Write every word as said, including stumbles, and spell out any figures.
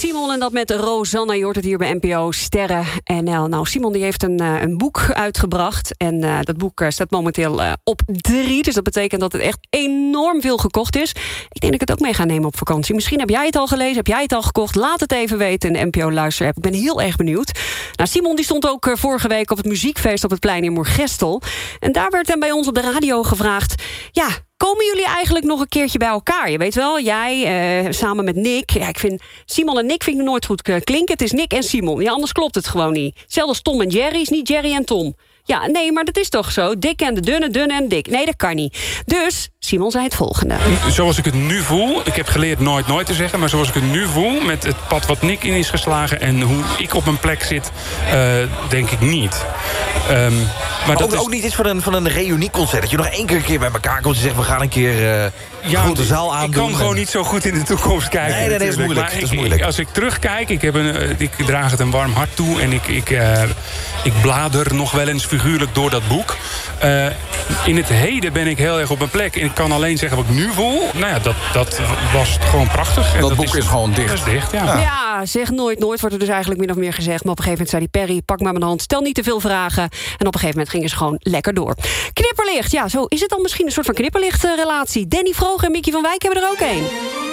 Simon en dat met Rosanna. Je hoort het hier bij N P O Sterren N L. Nou, Simon die heeft een, uh, een boek uitgebracht. En uh, dat boek uh, staat momenteel uh, op drie. Dus dat betekent dat het echt enorm veel gekocht is. Ik denk dat ik het ook mee ga nemen op vakantie. Misschien heb jij het al gelezen, heb jij het al gekocht? Laat het even weten in de N P O Luister-app. Ik ben heel erg benieuwd. Nou, Simon die stond ook uh, vorige week op het muziekfeest op het plein in Moergestel. En daar werd hem bij ons op de radio gevraagd... ja, komen jullie eigenlijk nog een keertje bij elkaar? Je weet wel, jij uh, samen met Nick. Ja, ik vind Simon en Nick vind ik nooit goed klinken. Het is Nick en Simon. Ja, anders klopt het gewoon niet. Hetzelfde als Tom en Jerry is niet Jerry en Tom. Ja, nee, maar dat is toch zo? Dik en de dunne, dunne en dik. Nee, dat kan niet. Dus Simon zei het volgende. Zoals ik het nu voel, ik heb geleerd nooit nooit te zeggen... maar zoals ik het nu voel, met het pad wat Nick in is geslagen... en hoe ik op mijn plek zit, uh, denk ik niet. Um, maar maar dat ook, is... ook niet iets van een, van een reunieconcert. Dat je nog één keer, een keer bij elkaar komt en zegt... we gaan een keer uh, ja, grote zaal aandoen. Ik kan gewoon niet zo goed in de toekomst kijken. Nee, nee, nee, dat is moeilijk. Maar dat is ik, moeilijk. Ik, als ik terugkijk, ik, heb een, ik draag het een warm hart toe... en ik, ik, uh, ik blader nog wel eens figuurlijk door dat boek. Uh, in het heden ben ik heel erg op mijn plek. En ik kan alleen zeggen wat ik nu voel. Nou ja, dat, dat was gewoon prachtig. En dat, dat boek is, is gewoon dicht. Dat is dicht, ja. Ja. ja, zeg nooit nooit wordt er dus eigenlijk min of meer gezegd. Maar op een gegeven moment zei die Perry, pak maar mijn hand, stel niet te veel vragen. En op een gegeven moment gingen ze gewoon lekker door. Knipperlicht, ja, zo is het dan misschien een soort van knipperlichtrelatie. Danny Vroger en Mickey van Wijk hebben er ook een.